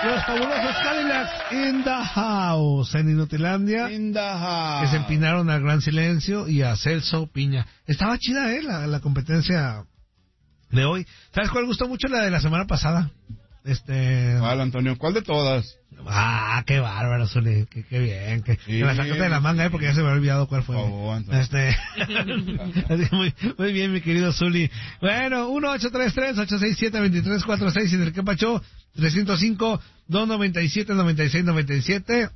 Los fabulosos Cadillacs in the house, en Inutilandia, que se empinaron al Gran Silencio y a Celso Piña. Estaba chida, la competencia de hoy. ¿Sabes cuál gustó mucho? La de la semana pasada. ¿Cuál, Antonio? ¿Cuál de todas? Qué bárbaro, Zuli, qué bien, que la sacaste de la manga, porque ya se me había olvidado cuál fue. Muy bien, mi querido Zuli. Bueno, 1-833-867-2346, y en el que pachó, 305-297-9697.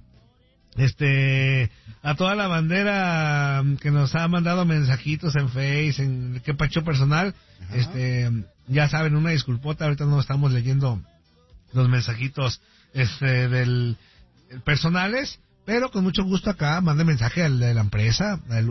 A toda la bandera que nos ha mandado mensajitos en Face, en el que pacho personal, ya saben, una disculpota, ahorita no estamos leyendo los mensajitos del personales, pero con mucho gusto acá mande mensaje al de la empresa, al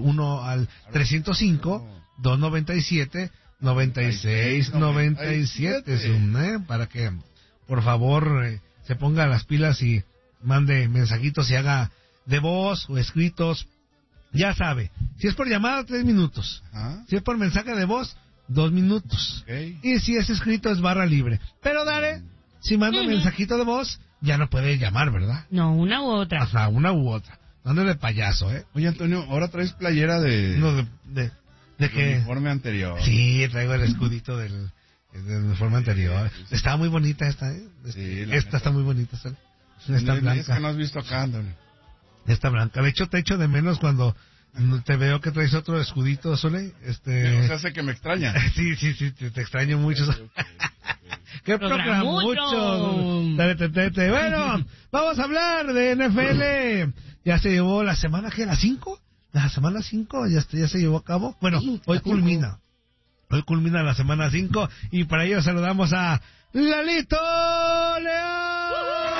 305-297-9697, para que por favor se ponga las pilas y mande mensajitos y haga de voz o escritos. Ya sabe, si es por llamada, 3 minutos. Si es por mensaje de voz, 2 minutos. Y si es escrito, es barra libre. Pero Dare, si manda un mensajito de voz, ya no puede llamar, ¿verdad? No, una u otra. Ajá, una u otra. Dando de payaso, Oye, Antonio, ahora traes playera de... No, ¿de qué? Uniforme anterior. Sí, traigo el escudito del uniforme anterior. Está muy bonita esta, Sí, esta está muy bonita, esta blanca. Es que no has visto acá, Antonio. Esta blanca. De hecho, te echo de menos cuando te veo que traes otro escudito, Sole. Se hace que me extraña. Sí, te extraño mucho. ¡Qué programucho! Bueno, vamos a hablar de NFL. Ya se llevó la semana, ¿qué? ¿La 5? La semana 5 ya se llevó a cabo. Bueno, hoy culmina. Hoy culmina la semana 5 y para ello saludamos a Lalito León.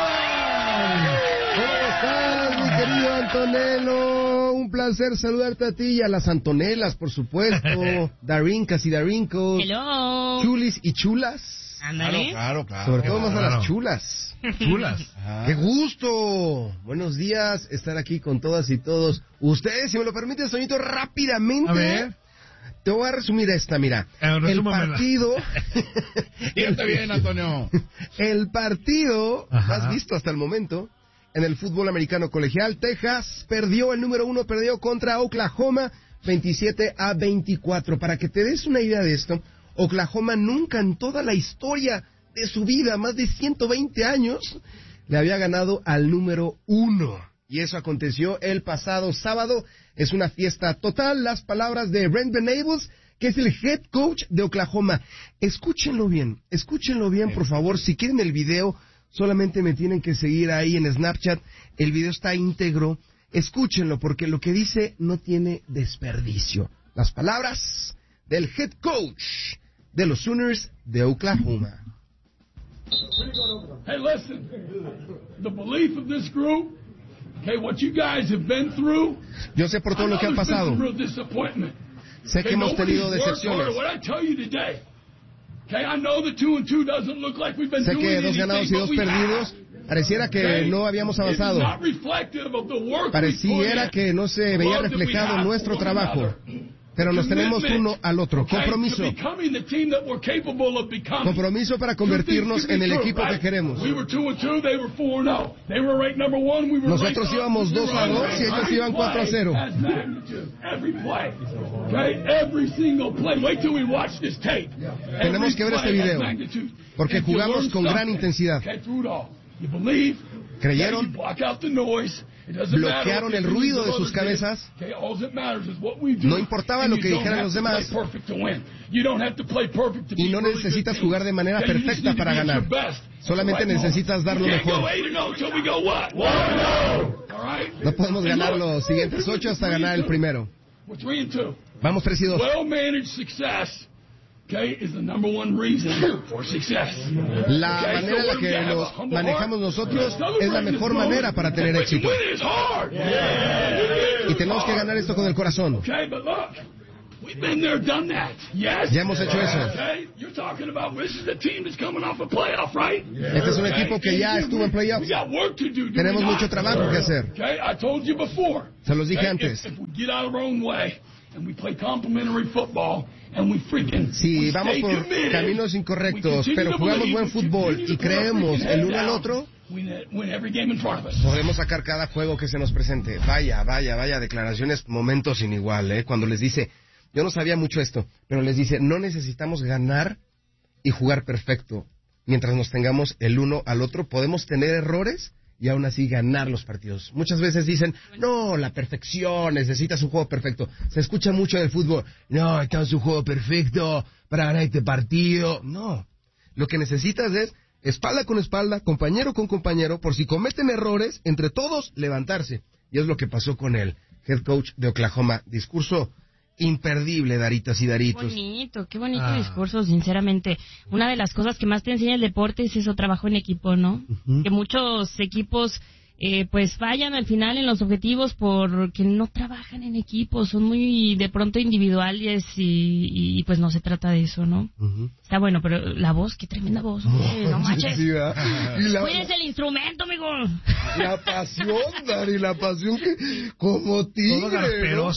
¿Cómo estás, mi querido Antonello? Un placer saludarte a ti y a las Antonelas, por supuesto. Darincas y Darincos. Hello. Chulis y chulas. Ándale. Claro. Sobre todo más a las chulas. Chulas. ¡Qué gusto! Buenos días, estar aquí con todas y todos ustedes. Si me lo permiten, Soñito, rápidamente. A ver. Te voy a resumir esta, mira. El partido... Fíjate bien, Antonio. El partido más visto hasta el momento en el fútbol americano colegial. Texas perdió, el número 1 perdió contra Oklahoma 27-24. Para que te des una idea de esto, Oklahoma nunca en toda la historia de su vida, más de 120 años, le había ganado al número 1. Y eso aconteció el pasado sábado. Es una fiesta total. Las palabras de Brent Venables, que es el head coach de Oklahoma. Escúchenlo bien, por favor. Si quieren el video, solamente me tienen que seguir ahí en Snapchat. El video está íntegro. Escúchenlo, porque lo que dice no tiene desperdicio. Las palabras del head coach de los Sooners de Oklahoma. Hey, listen, the belief of this group, okay, what you guys have been through. Yo sé por todo lo que ha pasado. Sé que hemos tenido decepciones. Sé que 2 ganados y 2 perdidos. Pareciera que no habíamos avanzado. Pareciera que no se veía reflejado nuestro trabajo. Pero nos tenemos uno al otro. Compromiso. Compromiso para convertirnos en el equipo que queremos. Nosotros íbamos 2-2 y ellos iban 4-0. Tenemos que ver este video, porque jugamos con gran intensidad. Creyeron, bloquearon el ruido de sus cabezas. No importaba lo que dijeran los demás. Y no necesitas jugar de manera perfecta para ganar. Solamente necesitas dar lo mejor. No podemos ganar los siguientes 8 hasta ganar el primero. Vamos 3-2. La manera en la que nos manejamos nosotros es la mejor manera para tener éxito. Y tenemos que ganar esto con el corazón. Ya hemos hecho eso. Este es un equipo que ya estuvo en playoffs. Tenemos mucho trabajo que hacer. Se los dije antes. and we play complementary football, and we freaking Sí, vamos por caminos incorrectos, pero jugamos buen fútbol y creemos el uno al otro, podemos sacar cada juego que se nos presente. Vaya declaraciones, momentos sin igual, cuando les dice, yo no sabía mucho esto, pero les dice, no necesitamos ganar y jugar perfecto. Mientras nos tengamos el uno al otro, podemos tener errores y aún así ganar los partidos. Muchas veces dicen, no, la perfección, necesitas un juego perfecto. Se escucha mucho en el fútbol, no, necesitas un juego perfecto para ganar este partido. No, lo que necesitas es espalda con espalda, compañero con compañero, por si cometen errores, entre todos levantarse. Y es lo que pasó con el head coach de Oklahoma. Discurso imperdible, Daritas y Daritos. Qué bonito discurso, sinceramente. Una de las cosas que más te enseña el deporte es eso, trabajo en equipo, ¿no? Uh-huh. Que muchos equipos pues fallan al final en los objetivos porque no trabajan en equipo, son muy de pronto individuales y pues no se trata de eso, ¿no? Uh-huh. Está bueno, pero la voz, qué tremenda voz, no manches. Sí, cuídense el instrumento, amigo. La pasión, Dari, la pasión que como tigre, ¿no?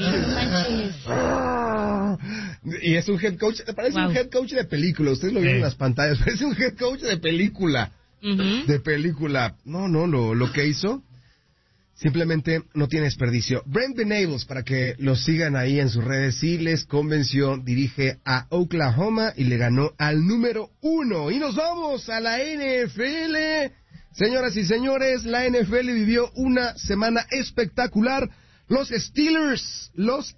Y es un head coach, parece un head coach de película, ustedes lo vieron en las pantallas, parece un head coach de película. Uh-huh. De película. No, lo que hizo simplemente no tiene desperdicio. Brent Venables, para que lo sigan ahí en sus redes, sí les convenció, dirige a Oklahoma y le ganó al número 1. Y nos vamos a la NFL. Señoras y señores, la NFL vivió una semana espectacular. Los Steelers,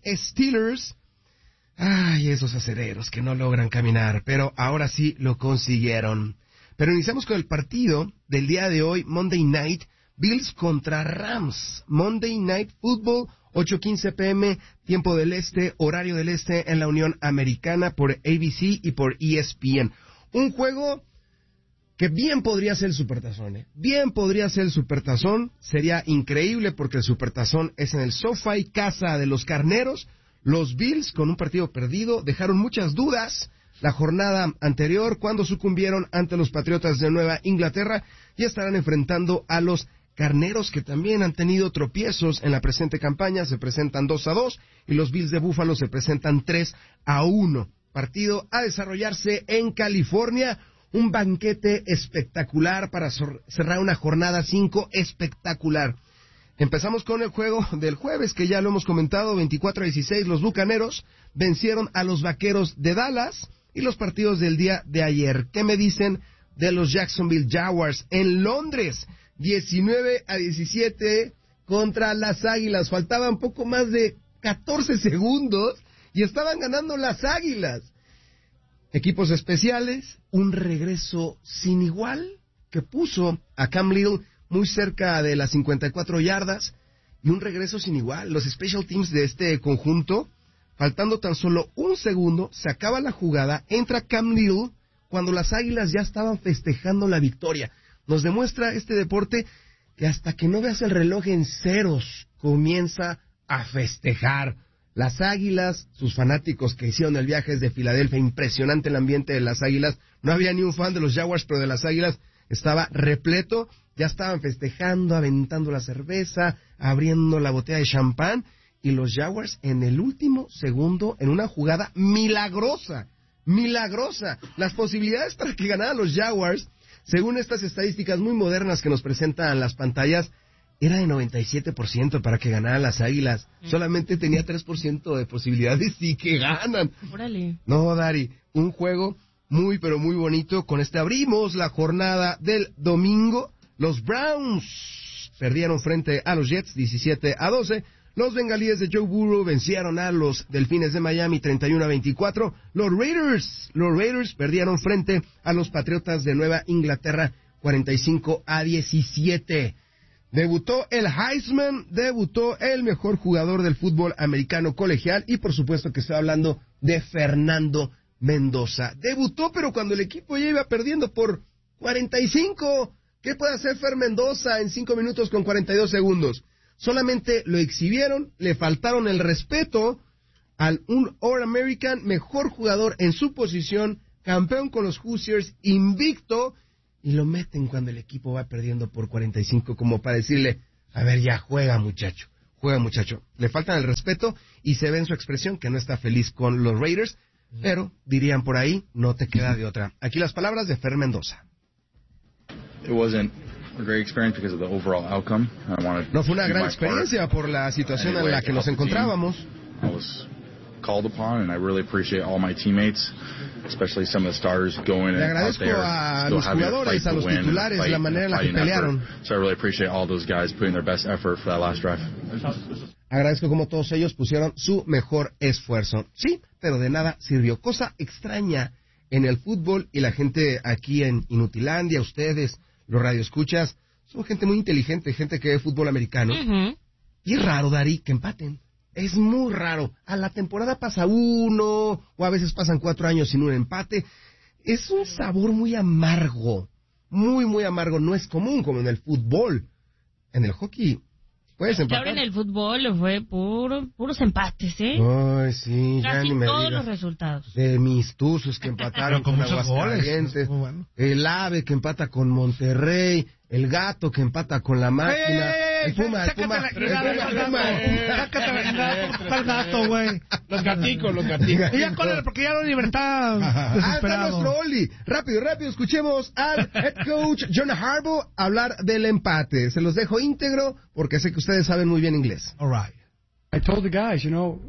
ay, esos acereros que no logran caminar, pero ahora sí lo consiguieron. Pero iniciamos con el partido del día de hoy, Monday Night, Bills contra Rams. Monday Night Football, 8:15 p.m., tiempo del este, horario del este en la Unión Americana por ABC y por ESPN. Un juego que bien podría ser el Supertazón, Bien podría ser el Supertazón. Sería increíble porque el Supertazón es en el SoFi, casa de los Carneros. Los Bills, con un partido perdido, dejaron muchas dudas la jornada anterior cuando sucumbieron ante los Patriotas de Nueva Inglaterra y estarán enfrentando a los Carneros, que también han tenido tropiezos en la presente campaña. Se presentan 2-2 y los Bills de Buffalo se presentan 3-1. Partido a desarrollarse en California. Un banquete espectacular para cerrar una jornada 5 espectacular. Empezamos con el juego del jueves, que ya lo hemos comentado, 24-16, los Bucaneros vencieron a los Vaqueros de Dallas. Y los partidos del día de ayer, ¿qué me dicen de los Jacksonville Jaguars en Londres? 19-17 contra las Águilas. Faltaban poco más de 14 segundos y estaban ganando las Águilas. Equipos especiales, un regreso sin igual que puso a Cam Little muy cerca de las 54 yardas y un regreso sin igual. Los special teams de este conjunto, faltando tan solo un segundo, se acaba la jugada, entra Cam Little cuando las Águilas ya estaban festejando la victoria. Nos demuestra este deporte que hasta que no veas el reloj en ceros, comienza a festejar. Las Águilas, sus fanáticos que hicieron el viaje desde Filadelfia, impresionante el ambiente de las Águilas. No había ni un fan de los Jaguars, pero de las Águilas estaba repleto. Ya estaban festejando, aventando la cerveza, abriendo la botella de champán. Y los Jaguars en el último segundo, en una jugada milagrosa. Las posibilidades para que ganaran los Jaguars, según estas estadísticas muy modernas que nos presentan las pantallas, era de 97% para que ganaran las Águilas. Solamente tenía 3% de posibilidades y que ganan. Órale. No, Dari, un juego muy, pero muy bonito. Con este abrimos la jornada del domingo. Los Browns perdieron frente a los Jets 17-12. Los Bengalíes de Joe Burrow vencieron a los Delfines de Miami 31-24. Los Raiders perdieron frente a los Patriotas de Nueva Inglaterra 45-17. Debutó el Heisman, debutó el mejor jugador del fútbol americano colegial y por supuesto que estoy hablando de Fernando Mendoza. Debutó, pero cuando el equipo ya iba perdiendo por 45. ¿Qué puede hacer Fer Mendoza en 5 minutos con 42 segundos? Solamente lo exhibieron, le faltaron el respeto al un All-American, mejor jugador en su posición, campeón con los Hoosiers, invicto, y lo meten cuando el equipo va perdiendo por 45, como para decirle, a ver, ya juega muchacho, juega muchacho. Le faltan el respeto y se ve en su expresión que no está feliz con los Raiders, pero dirían por ahí, no te queda de otra. Aquí las palabras de Fer Mendoza. It wasn't a great experience because of the overall outcome. No fue una gran experiencia por la situación en la que nos encontrábamos. I was called upon, and I really appreciate all my teammates, especially some of the starters going Le out agradezco there, a still los having a jugadores, fight a los to win, titulares, fight, la manera en la que fighting pelearon. effort. So I really appreciate all those guys putting their best effort for that last drive. Agradezco como todos ellos pusieron su mejor esfuerzo. Sí, pero de nada sirvió. Cosa extraña en el fútbol y la gente aquí en Inutilandia, ustedes, los radioescuchas, son gente muy inteligente, gente que ve fútbol americano. Y es raro, Dari, que empaten. Es muy raro. A la temporada pasa uno, o a veces pasan 4 años sin un empate. Es un sabor muy amargo. Muy, muy amargo. No es común como en el fútbol. En el hockey puedes empatar. Ahora en el fútbol fue puros empates, ¿eh? Ay, sí, ya Casi ni me todos digas. los resultados. De mis Tuzos que empataron Pero con con muchos Aguascalientes, goles. Bueno. el Ave que empata con Monterrey, el Gato que empata con la Máquina, el Puma, el Puma, Sácate el gato, güey. Los gaticos. Y ya con él, porque ya la libertad. Ah, está Desesperado. nuestro Oli. Rápido, escuchemos al head coach John Harbaugh hablar del empate. Se los dejo íntegro porque sé que ustedes saben muy bien inglés. All right. I told the guys,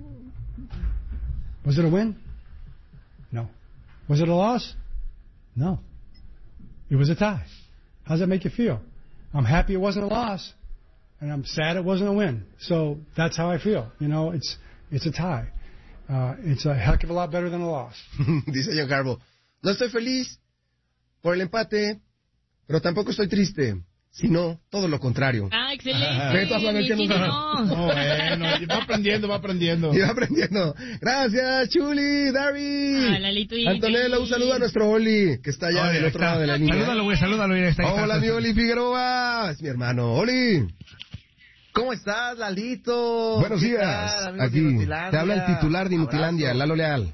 was it a win? No. Was it a loss? No. It was a tie. How does that make you feel? I'm happy it wasn't a loss, and I'm sad it wasn't a win. So that's how I feel. It's a tie. It's a heck of a lot better than a loss. Dice John Harbaugh, no estoy feliz por el empate, pero tampoco estoy triste, sino todo lo contrario. Ah, excelente. Ve, todas maneras que Sí, no- no. Bueno, va aprendiendo. Y va aprendiendo. Gracias, Chuli, Dari. Ah, Lalito y Antonella, un saludo a nuestro Oli, que está allá Oye, del ahí otro está. lado de la línea. Salúdalo, güey, salúdalo. Mira, está ahí. Hola, mi Oli Figueroa. Es mi hermano, Oli. ¿Cómo estás, Lalito? Buenos ¿Qué días. tal, amigos Aquí de Inutilandia? te habla el titular de Inutilandia, Abrazo. Lalo Leal.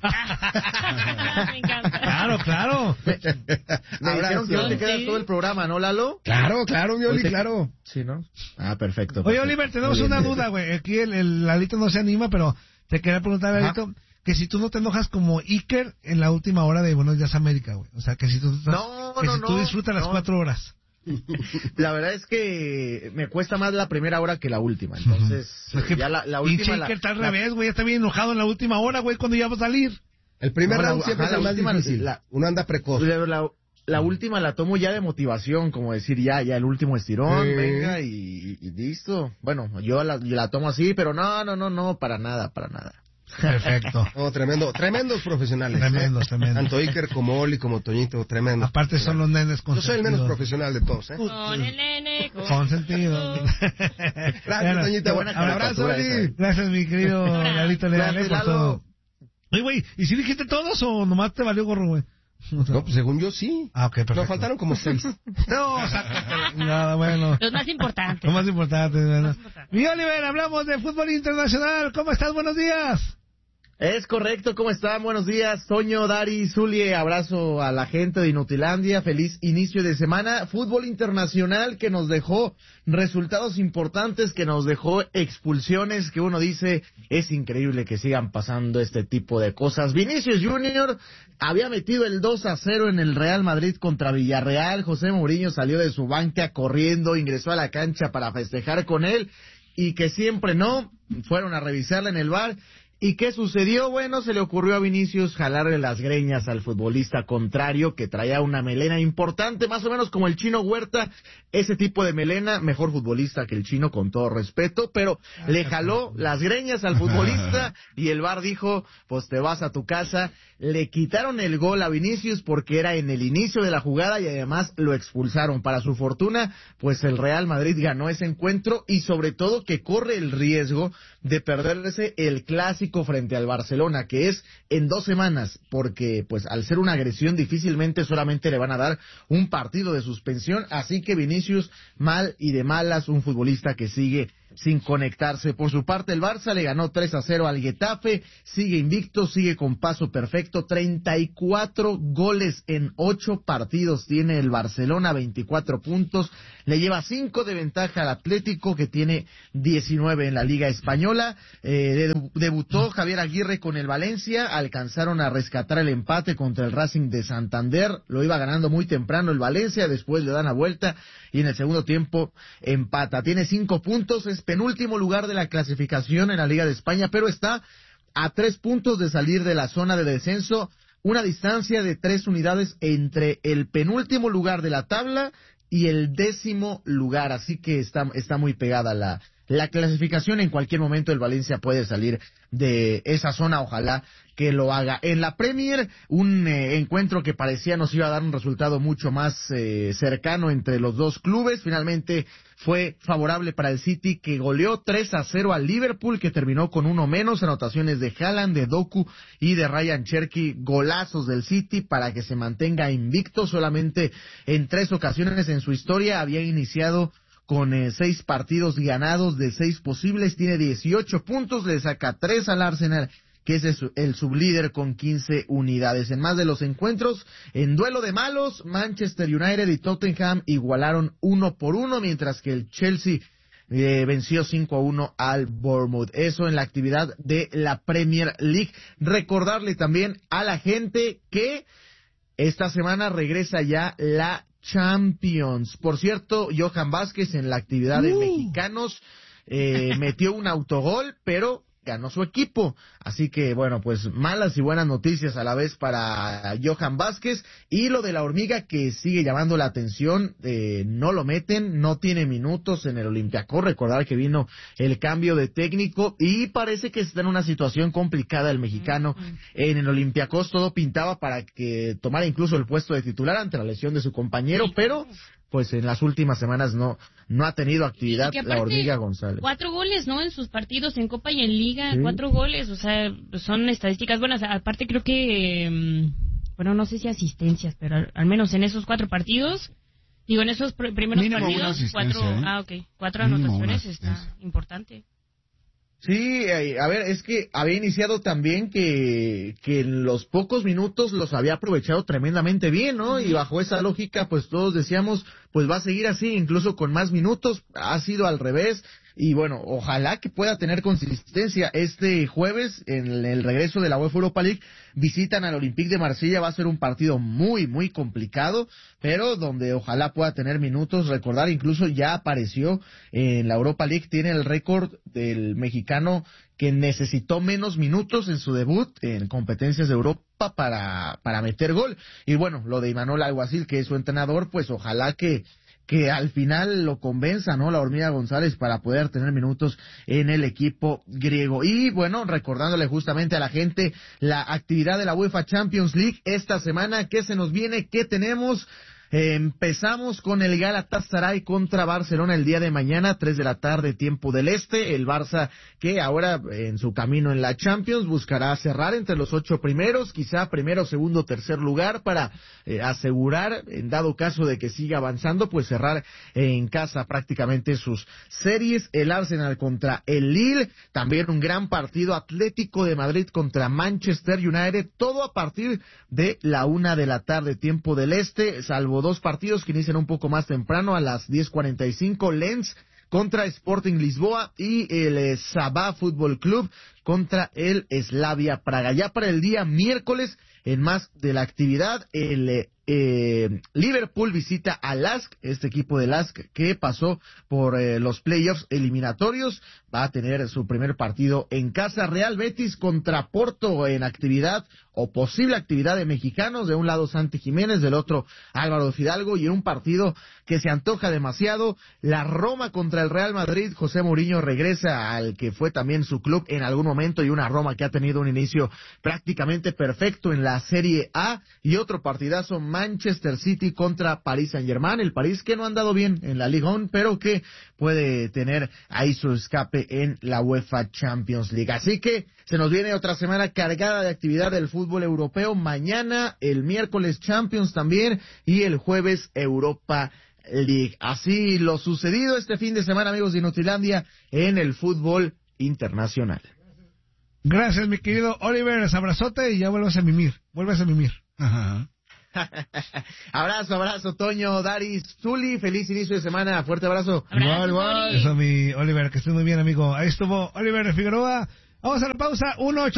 Me encanta. Claro. Me dijeron que no te quedas Sí. todo el programa, ¿no, Lalo? Claro, mi Oli, Ahorita- claro. Sí, ¿no? Ah, perfecto. Oye, perfecto. Oliver, tenemos Muy bien. una duda, güey. Aquí el Lalito no se anima, pero te quería preguntar, Lalito, que si tú no te enojas como Iker en la última hora de Buenos Días América, güey. O sea, que si tú, tú disfrutas las 4 horas. La verdad es que me cuesta más la primera hora que la última, entonces Es que ya la pinche última... Iker está al revés, güey. Ya está bien enojado en la última hora, güey, cuando ya va a salir. El primer No, round la- siempre ajá, es el la más última- difícil. Uno anda precoz. La última la tomo ya de motivación, como decir ya el último estirón, Sí. venga y listo. Bueno, yo la tomo así, pero no, para nada. Perfecto. Oh, tremendos profesionales. Tremendos. Tanto Iker como Oli como Toñito, tremendos. Aparte son los nenes Yo soy el menos consentidos. profesional de todos, ¿eh? Con el nene. Con sentido. Gracias, Toñito. buena Un abrazo, caricatura Oli. esa, Gracias, mi querido Lalito Leal, Gracias, por Lalo. todo. Oye, güey, ¿y si dijiste todos o nomás te valió gorro, güey? No, pues según yo sí. Ah, ok, perfecto. Nos faltaron como 6. No, sácate. Nada, bueno. Los más importantes. Lo más importante, bueno. Más importante. Mi Oliver, hablamos de fútbol internacional. ¿Cómo estás? Buenos días. Es correcto, ¿cómo están? Buenos días, Toño, Dari, Zulie, abrazo a la gente de Inutilandia, feliz inicio de semana, fútbol internacional que nos dejó resultados importantes, que nos dejó expulsiones, que uno dice, es increíble que sigan pasando este tipo de cosas. Vinicius Junior había metido el 2-0 en el Real Madrid contra Villarreal, José Mourinho salió de su banca corriendo, ingresó a la cancha para festejar con él, y que siempre no, fueron a revisarla en el VAR. ¿Y qué sucedió? Bueno, se le ocurrió a Vinicius jalarle las greñas al futbolista contrario que traía una melena importante, más o menos como el Chino Huerta, ese tipo de melena, mejor futbolista que el Chino con todo respeto, pero le jaló las greñas al futbolista y el VAR dijo, pues te vas a tu casa. Le quitaron el gol a Vinicius porque era en el inicio de la jugada y además lo expulsaron. Para su fortuna, pues el Real Madrid ganó ese encuentro y sobre todo que corre el riesgo de perderse el clásico frente al Barcelona, que es en 2 semanas, porque pues al ser una agresión difícilmente solamente le van a dar un partido de suspensión, así que Vinicius mal y de malas, un futbolista que sigue sin conectarse. Por su parte, el Barça le ganó 3-0 al Getafe, sigue invicto, sigue con paso perfecto, 34 goles en 8 partidos tiene el Barcelona, 24 puntos, le lleva 5 de ventaja al Atlético, que tiene 19 en la Liga Española. Debutó Javier Aguirre con el Valencia, alcanzaron a rescatar el empate contra el Racing de Santander, lo iba ganando muy temprano el Valencia, después le dan la vuelta y en el segundo tiempo empata. Tiene 5 puntos, es penúltimo lugar de la clasificación en la Liga de España, pero está a 3 puntos de salir de la zona de descenso, una distancia de 3 unidades entre el penúltimo lugar de la tabla y el 10º lugar, así que está muy pegada la clasificación. En cualquier momento el Valencia puede salir de esa zona, ojalá que lo haga. En la Premier, un encuentro que parecía nos iba a dar un resultado mucho más cercano entre los dos clubes, finalmente fue favorable para el City, que goleó 3-0 al Liverpool, que terminó con uno menos, anotaciones de Haaland, de Doku y de Ryan Cherky, golazos del City para que se mantenga invicto. Solamente en 3 ocasiones en su historia había iniciado con 6 partidos ganados de 6 posibles, tiene 18 puntos, le saca 3 al Arsenal, que es el sublíder con 15 unidades. En más de los encuentros, en duelo de malos, Manchester United y Tottenham igualaron 1-1, mientras que el Chelsea venció 5-1 al Bournemouth. Eso en la actividad de la Premier League. Recordarle también a la gente que esta semana regresa ya la Champions. Por cierto, Johan Vázquez en la actividad de mexicanos metió un autogol, pero ganó su equipo. Así que, bueno, pues malas y buenas noticias a la vez para Johan Vázquez. Y lo de la Hormiga, que sigue llamando la atención, no lo meten, no tiene minutos en el Olympiacos. Recordar que vino el cambio de técnico y parece que está en una situación complicada el mexicano. En el Olympiacos todo pintaba para que tomara incluso el puesto de titular ante la lesión de su compañero, pero pues en las últimas semanas no ha tenido actividad la Hormiga González. 4 goles, ¿no? En sus partidos en Copa y en Liga, sí. 4 goles, o sea, son estadísticas buenas. Aparte creo que, bueno, no sé si asistencias, pero al menos en esos 4 partidos, digo, en esos primeros mínimo partidos, 4 anotaciones está importante. Sí, a ver, es que había iniciado también que en los pocos minutos los había aprovechado tremendamente bien, ¿no? Y bajo esa lógica, pues todos decíamos, pues va a seguir así, incluso con más minutos. Ha sido al revés. Y bueno, ojalá que pueda tener consistencia. Este jueves, en el regreso de la UEFA Europa League, visitan al Olympique de Marsella. Va a ser un partido muy, muy complicado, pero donde ojalá pueda tener minutos. Recordar, incluso ya apareció en la Europa League, tiene el récord del mexicano que necesitó menos minutos en su debut en competencias de Europa para meter gol. Y bueno, lo de Imanol Alguacil, que es su entrenador, pues ojalá que al final lo convenza, ¿no? La Hormiga González para poder tener minutos en el equipo griego. Y bueno, recordándole justamente a la gente la actividad de la UEFA Champions League esta semana, ¿qué se nos viene? ¿Qué tenemos? Empezamos con el Galatasaray contra Barcelona el día de mañana, 3 de la tarde, tiempo del este. El Barça, que ahora en su camino en la Champions buscará cerrar entre los 8 primeros, quizá primero, segundo, tercer lugar, para asegurar, en dado caso de que siga avanzando, pues cerrar en casa prácticamente sus series. El Arsenal contra el Lille, también un gran partido. Atlético de Madrid contra Manchester United, todo a partir de la 1 de la tarde, tiempo del este, salvo 2 partidos que inician un poco más temprano a las 10:45, Lens contra Sporting Lisboa y el Sabah Fútbol Club contra el Slavia Praga. Ya para el día miércoles, en más de la actividad, el Liverpool visita a Lask, este equipo de Lask que pasó por los playoffs eliminatorios, va a tener su primer partido en casa. Real Betis contra Porto en actividad o posible actividad de mexicanos, de un lado Santi Jiménez, del otro Álvaro Fidalgo, y en un partido que se antoja demasiado, la Roma contra el Real Madrid. José Mourinho regresa al que fue también su club en algún momento, y una Roma que ha tenido un inicio prácticamente perfecto en la Serie A, y otro partidazo, Manchester City contra Paris Saint-Germain, el París que no ha andado bien en la Ligue 1, pero que puede tener ahí su escape en la UEFA Champions League. Así que se nos viene otra semana cargada de actividad del fútbol europeo. Mañana, el miércoles Champions también, y el jueves Europa League. Así lo sucedido este fin de semana, amigos de Inutilandia, en el fútbol internacional. Gracias, mi querido Oliver. Abrazote y ya vuelves a mimir. Ajá. Abrazo, Toño, Daris, Zuli, feliz inicio de semana, fuerte abrazo. Igual. Eso, mi Oliver, que estés muy bien, amigo. Ahí estuvo Oliver Figueroa. Vamos a la pausa,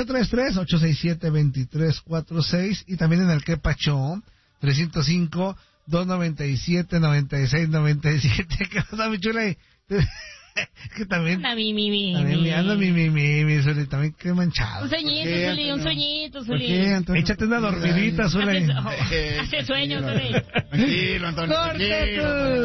1-833-867-2346 y también en el que Pacho, 305-297-9697. ¿Qué pasa, mi chule? Que también... También qué manchado. Un sueñito, Zuli. Échate una dormidita, Zuli. Hace sueño, Zuli. Tranquilo, Antonio. ¡Corte tú!